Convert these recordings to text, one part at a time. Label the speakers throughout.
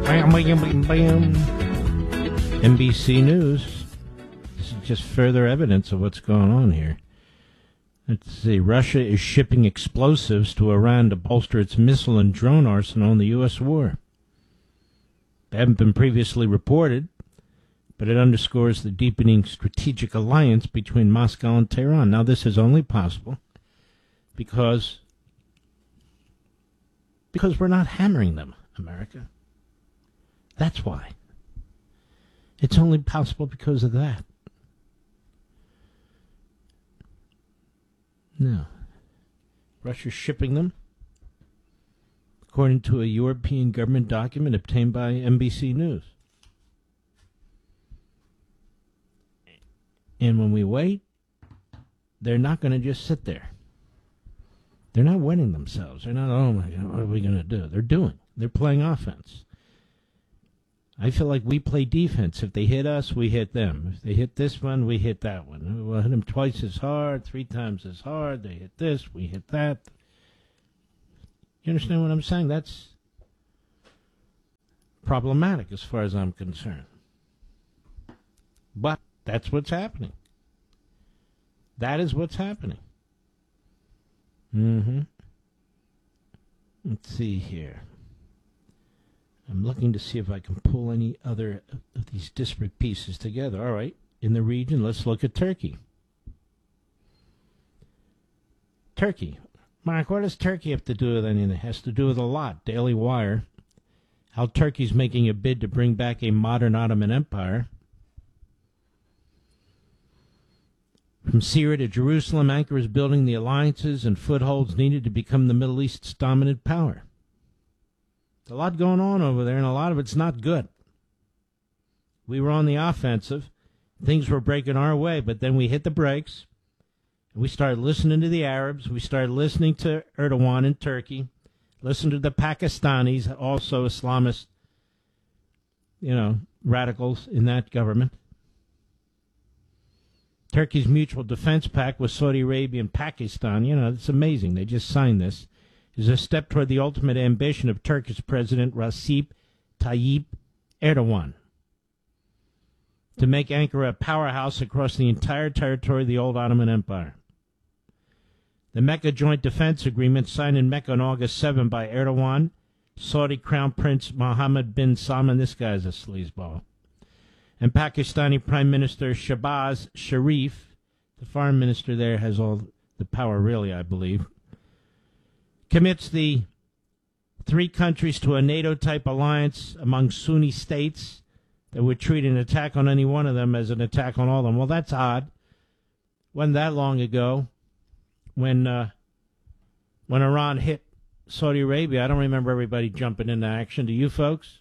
Speaker 1: NBC News. This is just further evidence of what's going on here. Let's see. Russia is shipping explosives to Iran to bolster its missile and drone arsenal in the U.S. war. They haven't been previously reported, but it underscores the deepening strategic alliance between Moscow and Tehran. Now, this is only possible because we're not hammering them, America. That's why. It's only possible because of that. No. Russia's shipping them, according to a European government document obtained by NBC News. And when we wait, they're not going to just sit there. They're not wetting themselves. They're not, oh my God, what are we going to do? They're doing. They're playing offense. I feel like we play defense. If they hit us, we hit them. If they hit this one, we hit that one. We'll hit them twice as hard, 3 times as hard. They hit this, we hit that. You understand what I'm saying? That's problematic as far as I'm concerned. But that's what's happening. That is what's happening. Let's see here. I'm looking to see if I can pull any other of these disparate pieces together. All right. In the region, let's look at Turkey. Turkey. Mark, what does Turkey have to do with anything? It has to do with a lot. Daily Wire. How Turkey's making a bid to bring back a modern Ottoman Empire. From Syria to Jerusalem, Ankara is building the alliances and footholds needed to become the Middle East's dominant power. There's a lot going on over there, and a lot of it's not good. We were on the offensive. Things were breaking our way, but then we hit the brakes. And we started listening to the Arabs. We started listening to Erdogan in Turkey. Listened to the Pakistanis, also Islamist, radicals in that government. Turkey's mutual defense pact with Saudi Arabia and Pakistan, it's amazing. They just signed this. Is a step toward the ultimate ambition of Turkish President Recep Tayyip Erdogan to make Ankara a powerhouse across the entire territory of the old Ottoman Empire. The Mecca Joint Defense Agreement, signed in Mecca on August 7 by Erdogan, Saudi Crown Prince Mohammed bin Salman, this guy's a sleazeball, and Pakistani Prime Minister Shehbaz Sharif, the foreign minister there has all the power really, I believe, commits the 3 countries to a NATO-type alliance among Sunni states that would treat an attack on any one of them as an attack on all of them. Well, that's odd. Wasn't that long ago when Iran hit Saudi Arabia. I don't remember everybody jumping into action. Do you folks?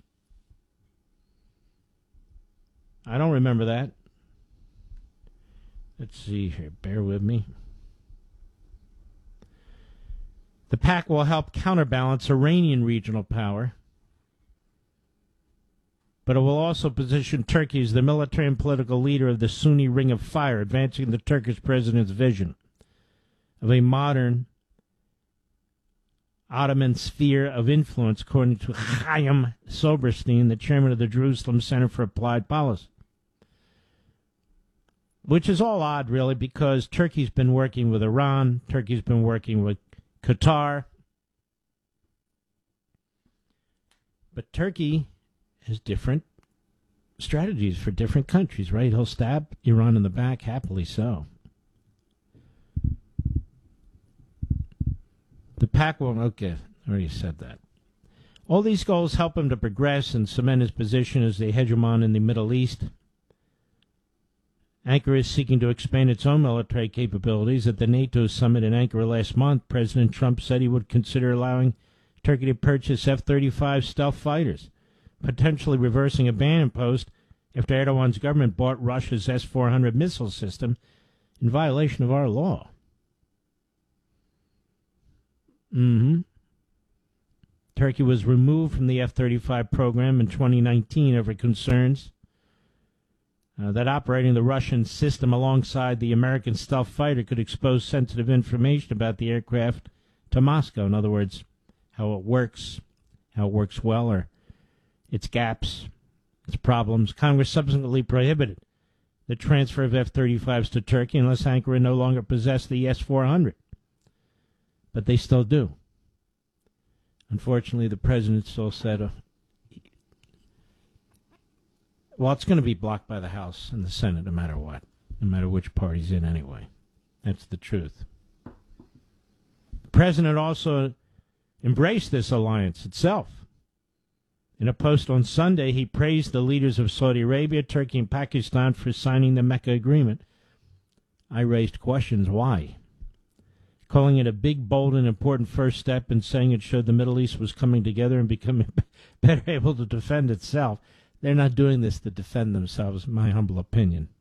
Speaker 1: I don't remember that. Let's see here. Bear with me. The pact will help counterbalance Iranian regional power, but it will also position Turkey as the military and political leader of the Sunni Ring of Fire, advancing the Turkish president's vision of a modern Ottoman sphere of influence, according to Chaim Soberstein, the chairman of the Jerusalem Center for Applied Policy. Which is all odd, really, because Turkey's been working with Iran, Turkey's been working with Qatar. But Turkey has different strategies for different countries, right? He'll stab Iran in the back, happily so. The pact will, okay, I already said that. All these goals help him to progress and cement his position as the hegemon in the Middle East. Ankara is seeking to expand its own military capabilities. At the NATO summit in Ankara last month, President Trump said he would consider allowing Turkey to purchase F-35 stealth fighters, potentially reversing a ban imposed after Erdogan's government bought Russia's S-400 missile system in violation of our law. Turkey was removed from the F-35 program in 2019 over concerns that operating the Russian system alongside the American stealth fighter could expose sensitive information about the aircraft to Moscow. In other words, how it works well, or its gaps, its problems. Congress subsequently prohibited the transfer of F-35s to Turkey unless Ankara no longer possessed the S-400. But they still do. Unfortunately, the president still said, well, it's going to be blocked by the House and the Senate no matter what, no matter which party's in anyway. That's the truth. The president also embraced this alliance itself. In a post on Sunday, he praised the leaders of Saudi Arabia, Turkey, and Pakistan for signing the Mecca Agreement. I raised questions. Why? Calling it a big, bold, and important first step and saying it showed the Middle East was coming together and becoming better able to defend itself. They're not doing this to defend themselves, in my humble opinion.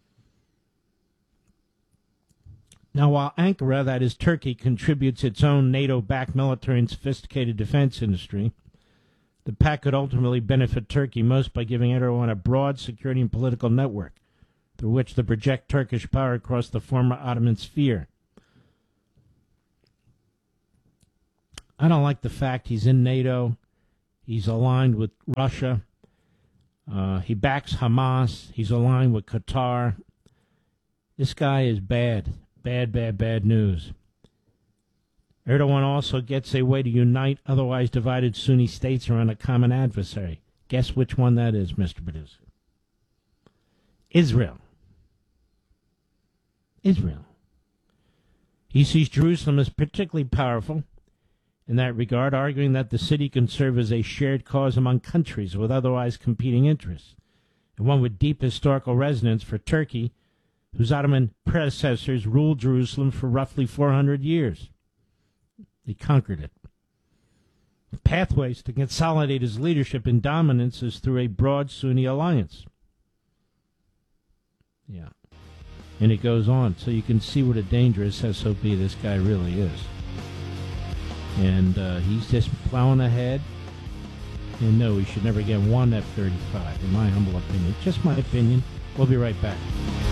Speaker 1: Now, while Ankara, that is Turkey, contributes its own NATO-backed military and sophisticated defense industry, the pact could ultimately benefit Turkey most by giving Erdogan a broad security and political network through which to project Turkish power across the former Ottoman sphere. I don't like the fact he's in NATO. He's aligned with Russia. He backs Hamas. He's aligned with Qatar. This guy is bad. Bad news. Erdogan also gets a way to unite otherwise divided Sunni states around a common adversary. Guess which one that is, Mr. Producer? Israel. He sees Jerusalem as particularly powerful in that regard, arguing that the city can serve as a shared cause among countries with otherwise competing interests, and one with deep historical resonance for Turkey, whose Ottoman predecessors ruled Jerusalem for roughly 400 years. He conquered it. The pathways to consolidate his leadership and dominance is through a broad Sunni alliance. Yeah. And it goes on, so you can see what a dangerous SOB this guy really is. And he's just plowing ahead. And no, he should never get one F-35, in my humble opinion. Just my opinion. We'll be right back.